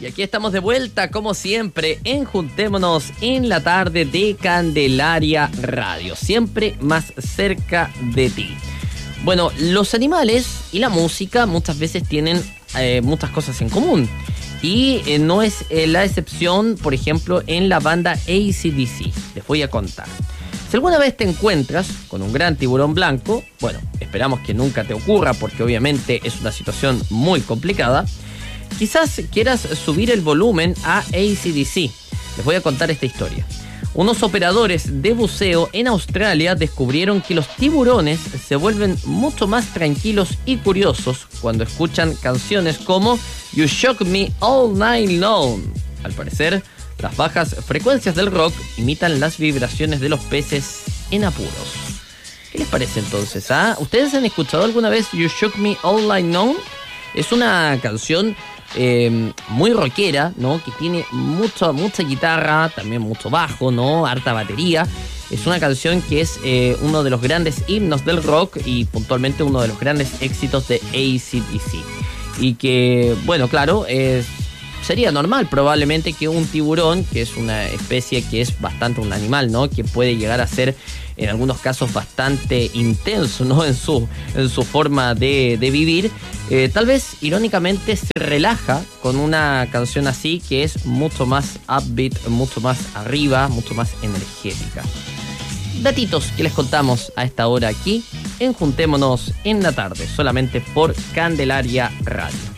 aquí estamos de vuelta, como siempre, en Juntémonos en la tarde de Candelaria Radio, siempre más cerca de ti. Bueno, los animales y la música muchas veces tienen muchas cosas en común. Y no es la excepción, por ejemplo, en la banda AC/DC. Les voy a contar. Si alguna vez te encuentras con un gran tiburón blanco, bueno, esperamos que nunca te ocurra porque obviamente es una situación muy complicada, quizás quieras subir el volumen a AC/DC. Les voy a contar esta historia. Unos operadores de buceo en Australia descubrieron que los tiburones se vuelven mucho más tranquilos y curiosos cuando escuchan canciones como You Shock Me All Night Long. Al parecer, las bajas frecuencias del rock imitan las vibraciones de los peces en apuros. ¿Qué les parece entonces? ¿Ustedes han escuchado alguna vez You Shook Me All Night Long? Es una canción muy rockera, ¿no? Que tiene mucha guitarra, también mucho bajo, ¿no? Harta batería. Es una canción que es uno de los grandes himnos del rock y puntualmente uno de los grandes éxitos de AC/DC. Y que, bueno, claro, sería normal probablemente que un tiburón, que es una especie que es bastante un animal, ¿no? Que puede llegar a ser en algunos casos bastante intenso, ¿no? En su forma de vivir. Tal vez irónicamente se relaja con una canción así que es mucho más upbeat, mucho más arriba, mucho más energética. Datitos que les contamos a esta hora aquí en Juntémonos en la tarde, solamente por Candelaria Radio.